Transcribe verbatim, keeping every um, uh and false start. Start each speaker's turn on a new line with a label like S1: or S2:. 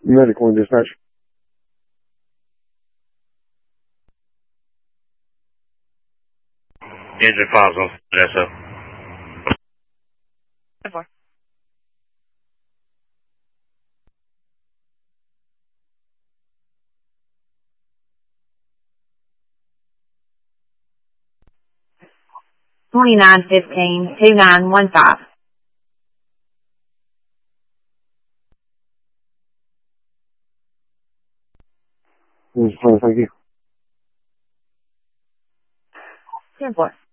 S1: Medical and dispatch.
S2: Engine five's on S O.
S3: Four.
S4: Twenty-nine fifteen two nine one five.
S1: Thank you.
S4: Ten four.